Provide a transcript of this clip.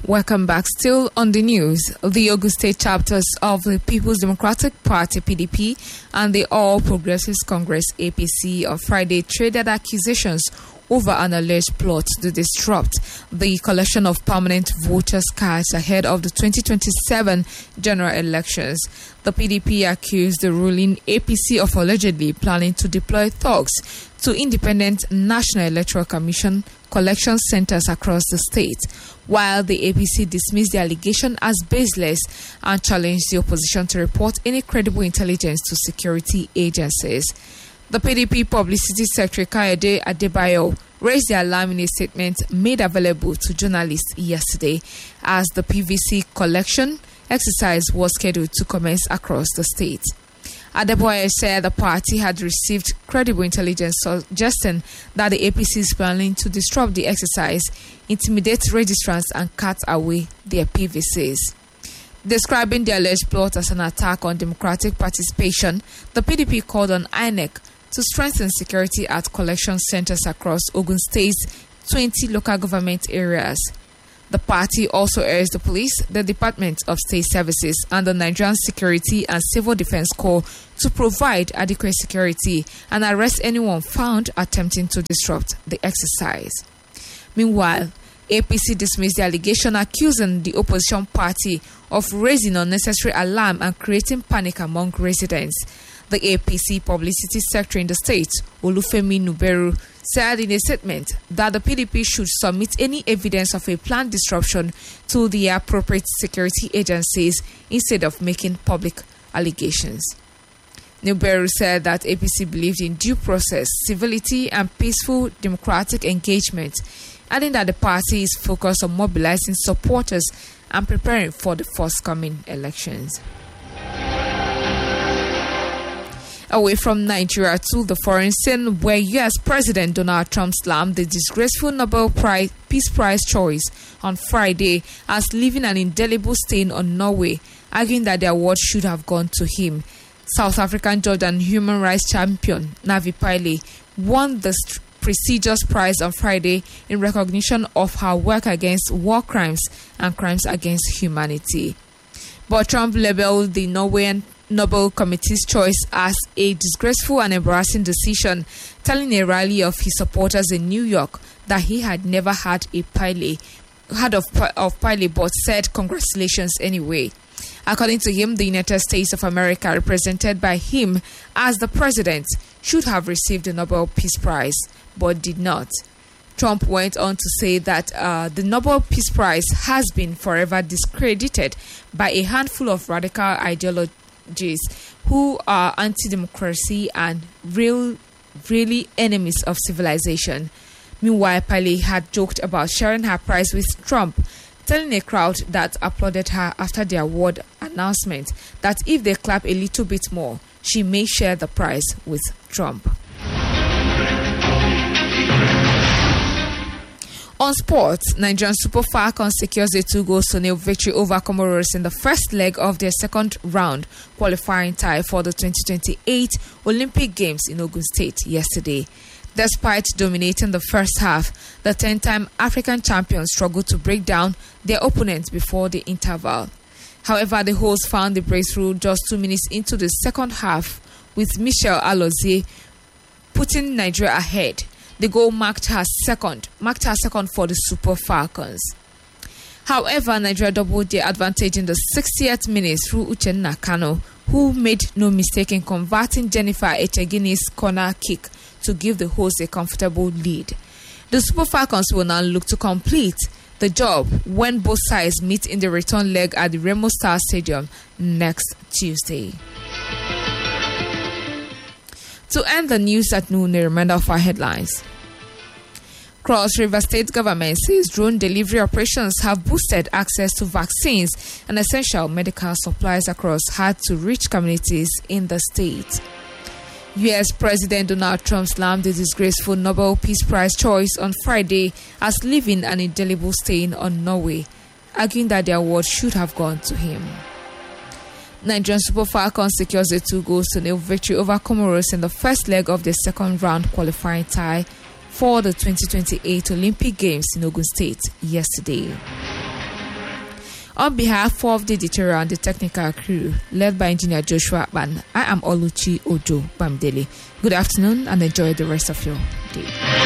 Welcome back. Still on the news, the Ogun State chapters of the People's Democratic Party (PDP) and the All Progressives Congress (APC) on Friday traded accusations over an alleged plot to disrupt the collection of permanent voters' cards ahead of the 2027 general elections. The PDP accused the ruling APC of allegedly planning to deploy thugs to independent National Electoral Commission collection centers across the state, while the APC dismissed the allegation as baseless and challenged the opposition to report any credible intelligence to security agencies. The PDP Publicity Secretary Kayode Adebayo raised the alarm in a statement made available to journalists yesterday as the PVC collection exercise was scheduled to commence across the state. Adebayo said the party had received credible intelligence suggesting that the APC is planning to disrupt the exercise, intimidate registrants, and cut away their PVCs. Describing the alleged plot as an attack on democratic participation, the PDP called on INEC to strengthen security at collection centers across Ogun State's 20 local government areas. The party also urged the police, the Department of State Services, and the Nigerian Security and Civil Defense Corps to provide adequate security and arrest anyone found attempting to disrupt the exercise. Meanwhile, APC dismissed the allegation accusing the opposition party of raising unnecessary alarm and creating panic among residents. The APC Publicity Secretary in the state, Olufemi Nuberu, said in a statement that the PDP should submit any evidence of a planned disruption to the appropriate security agencies instead of making public allegations. Nuberu said that APC believed in due process, civility, and peaceful democratic engagement, adding that the party is focused on mobilizing supporters and preparing for the forthcoming elections. Away from Nigeria to the foreign scene, where U.S. President Donald Trump slammed the disgraceful Nobel Peace Prize choice on Friday as leaving an indelible stain on Norway, arguing that the award should have gone to him. South African judge and human rights champion Navi Pillay won the prestigious prize on Friday in recognition of her work against war crimes and crimes against humanity. But Trump labeled the Norwegian Nobel Committee's choice as a disgraceful and embarrassing decision, telling a rally of his supporters in New York that he had never heard of Pillay, but said congratulations anyway. According to him, the United States of America, represented by him as the president, should have received the Nobel Peace Prize, but did not. Trump went on to say that the Nobel Peace Prize has been forever discredited by a handful of radical ideologies who are anti-democracy and really enemies of civilization. Meanwhile, Pillay had joked about sharing her prize with Trump, telling a crowd that applauded her after the award announcement that if they clap a little bit more, she may share the prize with Trump. On sports, Nigerian Super Falcons secures a 2-goal Sunil victory over Comoros in the first leg of their second round qualifying tie for the 2028 Olympic Games in Ogun State yesterday. Despite dominating the first half, the 10-time African champions struggled to break down their opponents before the interval. However, the hosts found the breakthrough just 2 minutes into the second half, with Michelle Alozie putting Nigeria ahead. The goal marked her second for the Super Falcons. However, Nigeria doubled their advantage in the 60th minute through Uchenna Kano, who made no mistake in converting Jennifer Echegini's corner kick to give the hosts a comfortable lead. The Super Falcons will now look to complete the job when both sides meet in the return leg at the Remo Star Stadium next Tuesday. To end the news at noon, a reminder of our headlines. Cross River State government says drone delivery operations have boosted access to vaccines and essential medical supplies across hard-to-reach communities in the state. U.S. President Donald Trump slammed the disgraceful Nobel Peace Prize choice on Friday as leaving an indelible stain on Norway, arguing that the award should have gone to him. Nigerian Super Falcons secures a 2-goal Sunil victory over Comoros in the first leg of the second round qualifying tie for the 2028 Olympic Games in Ogun State yesterday. On behalf of the editorial and the technical crew, led by Engineer Joshua Ban, I am Oluchi Ojo Bamdele. Good afternoon and enjoy the rest of your day.